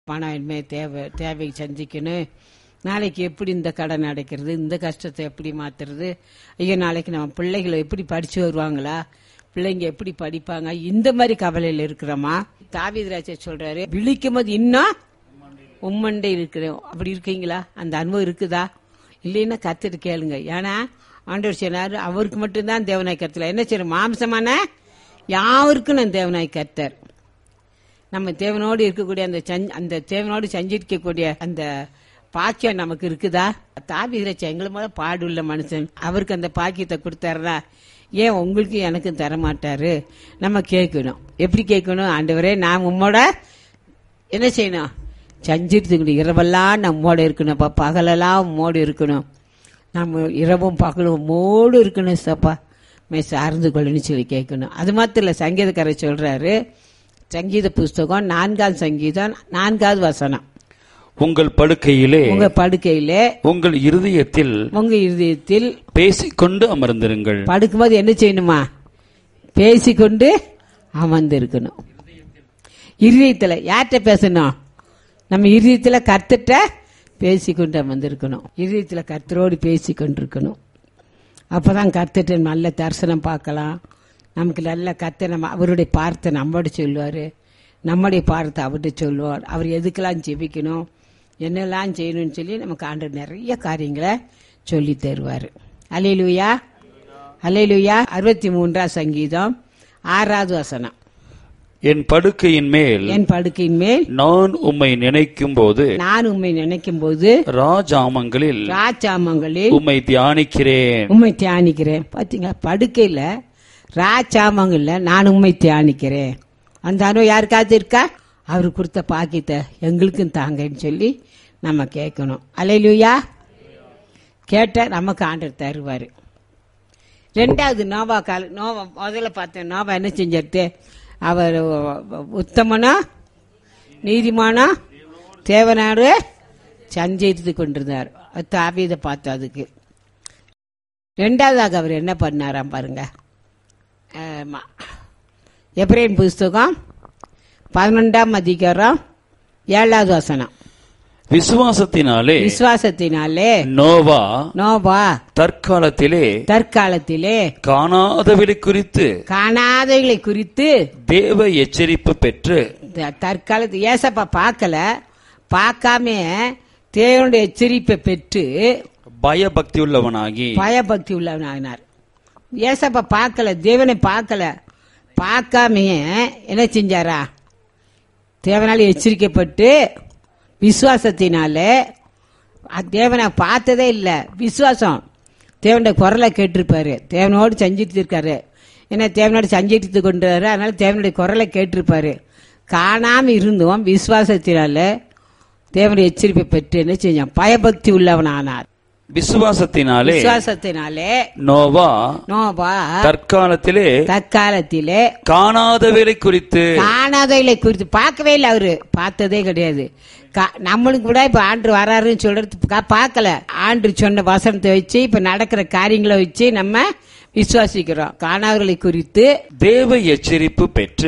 பணம் இனிமே தேவை சந்திக்கணும். நாளைக்கு எப்படி இந்த கடன் அடைக்கிறது, இந்த கஷ்டத்தை எப்படி மாத்துறது, ஐயோ நாளைக்கு நம்ம பிள்ளைகளை எப்படி படிச்சு வருவாங்களா, பிள்ளைங்க எப்படி படிப்பாங்க, இந்த மாதிரி கவலையில் இருக்கிறோமா. தாவீது சொல்றாரு, விழிக்கும் போது இன்னும் உம்மண்டை இருக்கிறோம். அப்படி இருக்கீங்களா? அந்த அனுபவம் இருக்குதா? இல்லைன்னா கத்துட்டு கேளுங்க. ஏன்னா ஆண்டவர் சொன்னாரு, அவருக்கு மட்டும்தான் தேவனாய் கர்த்தர். என்ன செய்யணும்? மாம்சமான யாருக்கும் நான் தேவனாய் கர்த்தர். நம்ம தேவனோடு இருக்கக்கூடிய அந்த தேவனோடு சஞ்சிக்கக்கூடிய அந்த பாக்கியம் நமக்கு இருக்குதா? தாவீது எங்களை மேல பாடுள்ள மனுஷன், அவருக்கு அந்த பாக்கியத்தை கொடுத்தாருனா ஏன் உங்களுக்கு எனக்கு தர மாட்டாரு? நம்ம கேட்கணும். எப்படி கேட்கணும்? ஆண்டவரே, நான் உம்மோட என்ன செய்யணும்? சஞ்சித்து இரவெல்லாம் நம்மோட இருக்கணும், பகலெல்லாம் உம்மோடு இருக்கணும், நம்ம இரவும் பகலும் உம்மோடு இருக்கணும் சப்பா, சார்ந்து கொள்ளுன்னு சொல்லி கேட்கணும். அது மாத்திரம் இல்ல, சங்கீதக்காரர் சொல்றாரு, சங்கீத புஸ்தகம் 4ஆம் சங்கீதம் 4ஆவது வசனம், உங்கள் படுக்கையிலே உங்கள் இருதயத்தில் பேசிக்கொண்டு அமர்ந்திருங்கள். படுக்கும்போது என்ன செய்யணுமா? பேசிக்கொண்டு அமர்ந்திருக்கணும். இருதயத்துல யார்கிட்ட பேசணும்? நம்ம இருதயத்துல கர்த்தர்ட்ட பேசிக்கொண்டு அமர்ந்திருக்கணும். இருதயத்துல கர்த்தரோடு பேசிக்கொண்டிருக்கணும். அப்பதான் கர்த்தர்ட்ட நல்ல தரிசனம் பார்க்கலாம். நமக்கு நல்ல கர்த்தர் அவருடைய பார்த்தை நம்மோட சொல்லுவாரு, நம்முடைய பார்த்தை அவர்கிட்ட சொல்லுவார். அவர் எதுக்கெல்லாம் ஜெபிக்கணும், என்னெல்லாம் செய்யணும்னு சொல்லி நமக்கு ஆண்டவர் நிறைய காரியங்களை சொல்லி தருவாரு. அல்லேலூயா, அல்லேலூயா. 63ஆம் சங்கீதம் 6ஆவது வசனம், என் படுக்கையின் மேல் நான் உம்மை நினைக்கும் போது ராஜாமங்களில் உம்மை தியானிக்கிறேன். பாத்தீங்களா? படுக்கையில ராஜாமங்கள்ல நான் உம்மை தியானிக்கிறேன். அந்த அனுபவம் யாருக்காவது இருக்கா? அவரு கொடுத்த பாக்கியத்தை எங்களுக்கும் தாங்கன்னு சொல்லி நம்ம கேட்கணும். அல்லேலூயா. கேட்ட நமக்கு ஆண்டவர் தருவாரு. 2வது நோவா முதல்ல பார்த்தேன். நோவா என்ன செஞ்சிருத்து? அவர் உத்தமனா நீதிமானா தேவனாரு சஞ்சரித்து கொண்டிருந்தார். தாவீதை பார்த்தோம். அதுக்கு 2வதாக அவர் என்ன பண்ணாராம் பாருங்க. எபிரேயர் புஸ்தகம் 11ஆம் அதிகாரம் 7வது வசனம், விசுவாசத்தினாலே நோவா தற்காலத்திலே காணாதவைகளை குறித்து தேவ எச்சரிப்பு பெற்று, தற்காலத்தில் ஏசப்பா பார்க்காம தேவனுடைய எச்சரிப்பை பெற்று பயபக்தி உள்ளவனாகினார். ஏசப்பா பார்க்கல, தேவனை பார்க்காம என்ன செஞ்சாரா? தேவனால எச்சரிக்கப்பட்டு விசுவாசத்தினால, தேவனை பார்த்ததே இல்ல, விசுவாசம். தேவனுடைய குரலை கேட்டிருப்பாரு, தேவனோடு சஞ்சித்து இருக்காரு. ஏன்னா தேவனோடு சஞ்சித்து கொண்டாரு, அதனால தேவனுடைய குரலை கேட்டிருப்பாரு. காணாம இருந்தோம், விசுவாசத்தினால தேவனுடைய எச்சரிப்பை பெற்று என்ன செஞ்சான்? பயபக்தி உள்ளவனானார். விசுவாசத்தினாலே நோவா தற்காலத்திலே காணாதவைகளை குறித்து பார்க்கவே இல்லை. அவரு பார்த்ததே கிடையாது. நம்மளுக்கு கூட இப்ப ஆண்டு வராருன்னு சொல்றது பார்க்கல. ஆண்டு சொன்ன வசனத்தை வச்சு இப்ப நடக்கிற காரியங்களை வச்சு நம்ம விசுவாசிக்கிறோம். காணாதவர்களை குறித்து தேவன் எச்சரிப்பு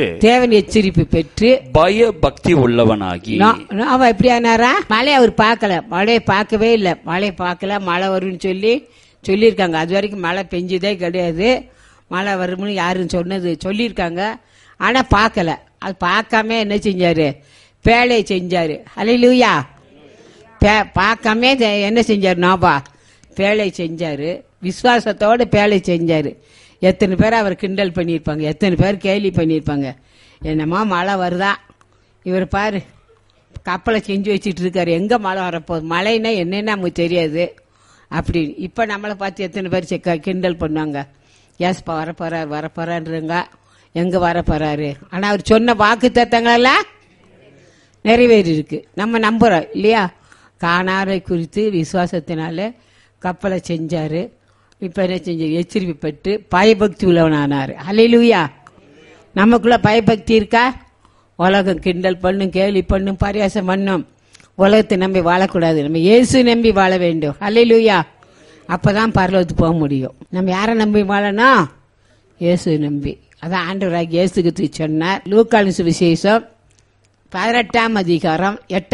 பெற்று பயபக்தி உள்ளவனாகி அவன் எப்படி ஆனாரா? மழை அவர் பார்க்கல, மழையை பார்க்கவே இல்லை. மழை பார்க்கல, மழை வரும்னு சொல்லியிருக்காங்க. அது வரைக்கும் மழை பெஞ்சதே கிடையாது. மழை வரும்னு யாரும் சொல்லியிருக்காங்க. ஆனா பார்க்கல. அது பார்க்காம என்ன செஞ்சாரு? பேழை செஞ்சாரு. அல்லேலூயா. பார்க்காம என்ன செஞ்சாரு? நோவா பேழை செஞ்சாரு. விசுவாசத்தோட பேழை செஞ்சாரு. எத்தனை பேர் அவர் கிண்டல் பண்ணியிருப்பாங்க, எத்தனை பேர் கேலி பண்ணியிருப்பாங்க. என்னமா மழை வருதா, இவர் பாரு கப்பலை செஞ்சு வச்சுட்டு இருக்காரு, எங்க மழை வரப்போகுது, மழைன்னா என்னன்னு நமக்கு தெரியாது அப்படின்னு. இப்ப நம்மளை பார்த்து எத்தனை பேர் கிண்டல் பண்ணுவாங்க. ஏசப்பா வரப்போறாருங்க, எங்க வரப்போறாரு. ஆனா அவர் சொன்ன வாக்கு தத்தங்களெல்லாம் நிறைவேறி இருக்கு. நம்ம நம்புறோம் இல்லையா? காணாரை குறித்து விசுவாசத்தினால கப்பலை செஞ்சாரு. இப்ப என்ன செஞ்சாரு? எச்சரிப்பு பெற்று பயபக்தி உள்ளவனானாரு. அல்லேலூயா. நமக்குள்ள பயபக்தி இருக்கா? உலகம் கிண்டல் பண்ணும், கேலி பண்ணும், பரியாசம் பண்ணும். உலகத்தை நம்பி வாழக்கூடாது, நம்ம இயேசு நம்பி வாழ வேண்டும். அல்லேலூயா. அப்பதான் பரலோகத்துக்கு போக முடியும். நம்ம யாரை நம்பி வாழணும்? இயேசு நம்பி. அதான் ஆண்டவராகிய இயேசு கிறிஸ்து சொன்னார். லூக்காவின் சுவிசேஷம் 18 அதிகாரம் 8